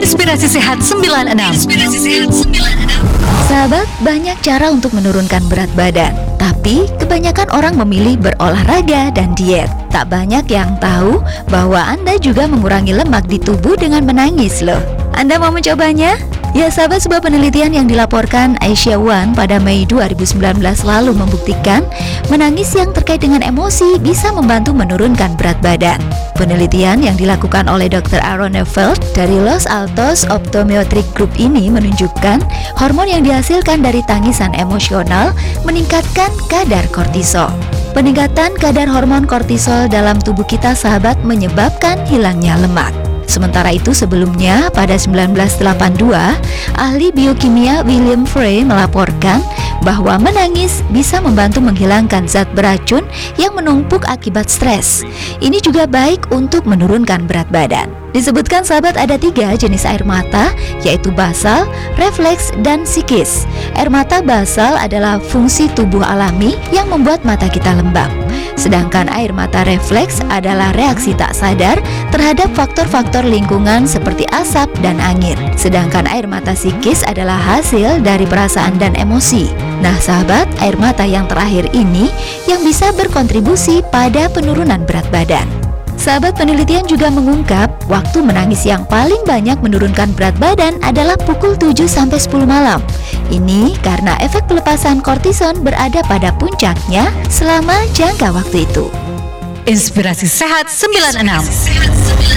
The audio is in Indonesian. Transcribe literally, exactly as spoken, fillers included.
Inspirasi Sehat sembilan enam. Inspirasi Sehat sembilan enam. Sahabat, banyak cara untuk menurunkan berat badan, tapi kebanyakan orang memilih berolahraga dan diet. Tak banyak yang tahu bahwa Anda juga mengurangi lemak di tubuh dengan menangis loh. Anda mau mencobanya? Ya sahabat, sebuah penelitian yang dilaporkan Asia One pada Mei dua ribu sembilan belas lalu membuktikan menangis yang terkait dengan emosi bisa membantu menurunkan berat badan. Penelitian yang dilakukan oleh dokter Aaron Neufeld dari Los Altos Optometric Group ini menunjukkan hormon yang dihasilkan dari tangisan emosional meningkatkan kadar kortisol. Peningkatan kadar hormon kortisol dalam tubuh kita sahabat menyebabkan hilangnya lemak. Sementara itu sebelumnya pada sembilan belas delapan puluh dua, ahli biokimia William Frey melaporkan bahwa menangis bisa membantu menghilangkan zat beracun yang menumpuk akibat stres. Ini juga baik untuk menurunkan berat badan. Disebutkan sahabat ada tiga jenis air mata, yaitu basal, refleks, dan psikis. Air mata basal adalah fungsi tubuh alami yang membuat mata kita lembab. Sedangkan air mata refleks adalah reaksi tak sadar terhadap faktor-faktor lingkungan seperti asap dan angin. Sedangkan air mata psikis adalah hasil dari perasaan dan emosi. Nah sahabat, air mata yang terakhir ini yang bisa berkontribusi pada penurunan berat badan. Sahabat, penelitian juga mengungkap waktu menangis yang paling banyak menurunkan berat badan adalah pukul tujuh sampai sepuluh malam. Ini karena efek pelepasan kortison berada pada puncaknya selama jangka waktu itu. Inspirasi Sehat sembilan enam.